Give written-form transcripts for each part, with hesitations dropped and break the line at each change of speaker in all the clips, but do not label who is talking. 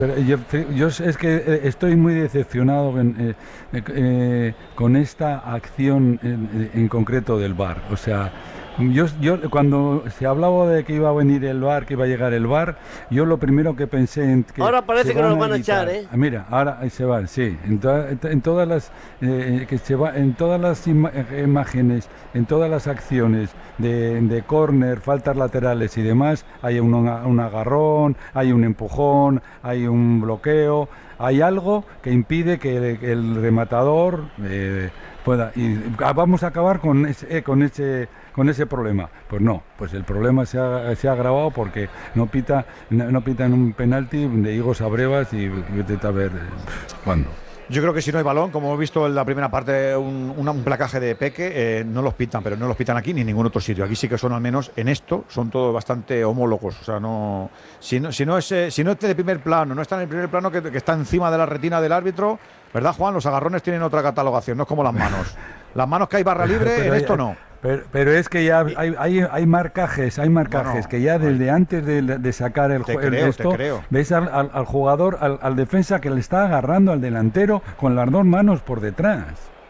Pero yo es que estoy muy decepcionado con esta acción en concreto del VAR. O sea, yo cuando se hablaba de que iba a venir el VAR, que iba a llegar el VAR, yo lo primero que pensé en que
ahora parece
se
que nos
van
van a
evitar.
echar, ¿eh?
Mira, ahora ahí se van, sí, en todas las que se va, en todas las imágenes, en todas las acciones de córner, faltas laterales y demás, hay un agarrón, hay un empujón, hay un bloqueo, hay algo que impide que el rematador pueda. Y vamos a acabar con ese problema. Pues no, pues el problema se ha agravado porque no pitan un penalti de Higos a Brevas y vete a ver cuándo.
Yo creo que si no hay balón, como hemos visto en la primera parte, un placaje de Peque, no los pitan, pero no los pitan aquí ni en ningún otro sitio. Aquí sí que son, al menos en esto, son todos bastante homólogos. O sea, no, si no es de primer plano, no está en el primer plano que está encima de la retina del árbitro, ¿verdad, Juan? Los agarrones tienen otra catalogación, no es como las manos. Las manos que hay barra libre, en esto no.
Pero es que ya hay marcajes, bueno, que ya desde antes de sacar el juego, ves al jugador, al defensa que le está agarrando al delantero con las dos manos por detrás.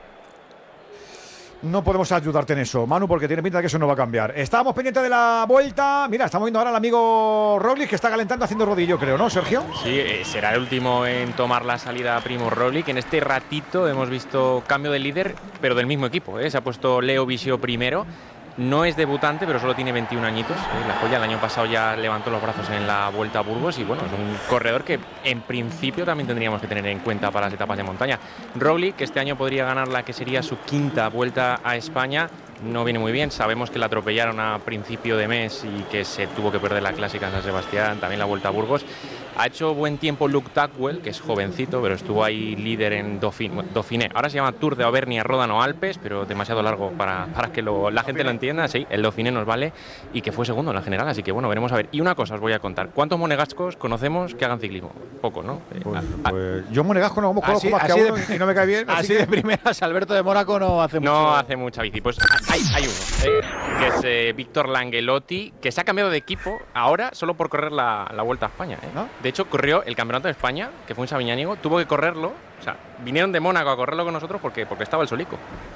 No podemos ayudarte en eso, Manu, porque tiene pinta de que eso no va a cambiar. Estábamos pendientes de la vuelta. Mira, estamos viendo ahora al amigo Roglic que está calentando haciendo rodillo, creo, ¿no, Sergio?
Sí, será el último en tomar la salida Primo Roglic. En este ratito hemos visto cambio de líder, pero del mismo equipo, ¿eh? Se ha puesto Leo Visio primero. No es debutante, pero solo tiene 21 añitos. La joya, el año pasado ya levantó los brazos en la Vuelta a Burgos y bueno, es un corredor que en principio también tendríamos que tener en cuenta para las etapas de montaña. Roglic, que este año podría ganar la que sería su quinta Vuelta a España, no viene muy bien. Sabemos que la atropellaron a principio de mes y que se tuvo que perder la clásica en San Sebastián, también la Vuelta a Burgos. Ha hecho buen tiempo Luke Tackwell, que es jovencito, pero estuvo ahí líder en Dauphiné. Ahora se llama Tour de Auvernia, Ródano, Alpes, pero demasiado largo para que la gente lo entienda. Sí, el Dauphiné nos vale y que fue segundo en la general, así que bueno, veremos a ver. Y una cosa os voy a contar. ¿Cuántos monegascos conocemos que hagan ciclismo? Poco, ¿no?
Pues yo monegasco no conozco más que uno y no me cae bien.
Así de primeras, Alberto de Mónaco no hace mucho.
No hace mucha bici. Pues hay uno, que es Víctor Langelotti, que se ha cambiado de equipo ahora solo por correr la Vuelta a España, ¿eh? ¿No? De hecho, corrió el Campeonato de España, que fue en Sabiñánigo, tuvo que correrlo. O sea, vinieron de Mónaco a correrlo con nosotros porque estaba el solico.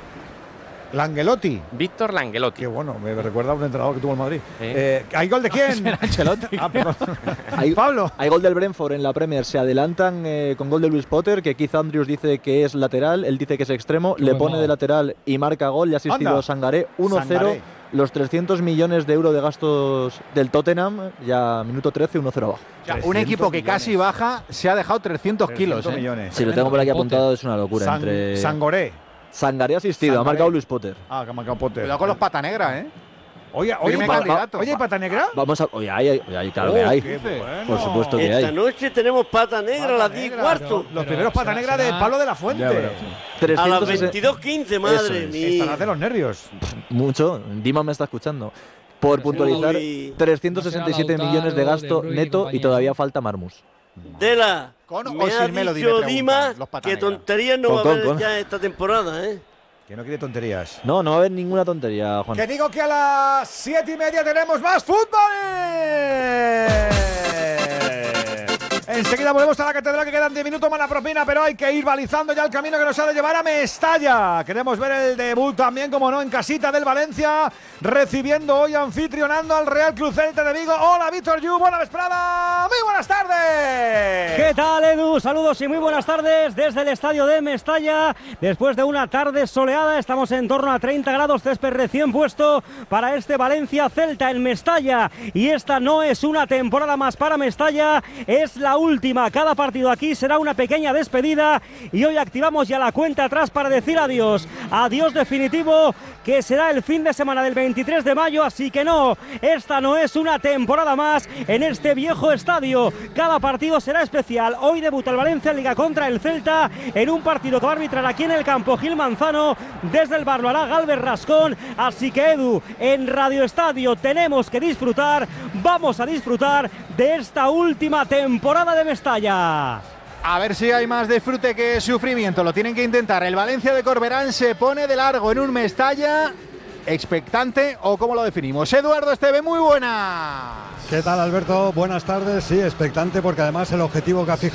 Langelotti.
Víctor Langelotti.
Qué bueno, me recuerda a un entrenador que tuvo el Madrid. ¿Hay gol de quién?
Ancelotti.
Pablo.
Hay gol del Brentford en la Premier. Se adelantan con gol de Luis Potter, que Keith Andrews dice que es lateral, él dice que es extremo, le pone de lateral y marca gol. Ya ha asistido Sangaré, 1-0. Los 300 millones de euros de gastos del Tottenham, ya minuto 13, 1-0 abajo.
Un equipo que casi baja se ha dejado 300 kilos.
Millones.
Si lo tengo por aquí apuntado, es una locura.
Sangaré.
Sangaré ha asistido, ha marcado Luis Potter.
Que ha marcado Potter.
Cuidado con los pata negra, ¿eh?
Oye, ¿pata negra?
Vamos a. Oye, claro que hay.
Bueno.
Por supuesto que hay.
Esta noche tenemos pata negra a las 10:15.
Los primeros pata negra de Pablo de la Fuente.
A las 22:15, madre mía.
Estarás de los nervios.
Mucho. Dima me está escuchando. Por puntualizar, 367 millones de gasto neto y todavía falta Marmus.
Dela,
¿Con
me
o
ha
sin Melody?
dicho Dima que tonterías no va a haber ya esta temporada, ¿eh?
Que no quiere tonterías.
No va a haber ninguna tontería, Juan.
Que digo que a las 7:30 tenemos más fútbol. Enseguida volvemos a la catedral, que quedan 10 minutos más la propina, pero hay que ir balizando ya el camino que nos ha de llevar a Mestalla. Queremos ver el debut también, como no, en casita del Valencia, recibiendo hoy, anfitrionando al Real Club Celta de Vigo. Hola, Víctor Yu, buena vesprada, muy buenas tardes.
¿Qué tal, Edu? Saludos y muy buenas tardes desde el estadio de Mestalla. Después de una tarde soleada, estamos en torno a 30 grados, césped recién puesto para este Valencia Celta en Mestalla. Y esta no es una temporada más para Mestalla, es la última. Cada partido aquí será una pequeña despedida y hoy activamos ya la cuenta atrás para decir adiós. Adiós definitivo, que será el fin de semana del 23 de mayo, así que no, esta no es una temporada más en este viejo estadio. Cada partido será especial. Hoy debuta el Valencia en Liga contra el Celta en un partido que va a arbitrar aquí en el campo Gil Manzano. Desde el bar lo hará Galvez Rascón, así que Edu, en Radio Estadio tenemos que disfrutar, vamos a disfrutar de esta última temporada de Mestalla.
A ver si hay más disfrute que sufrimiento. Lo tienen que intentar. El Valencia de Corberán se pone de largo en un Mestalla expectante, o cómo lo definimos. Eduardo Esteve, muy buenas.
¿Qué tal, Alberto? Buenas tardes. Sí, expectante porque además el objetivo que ha fijado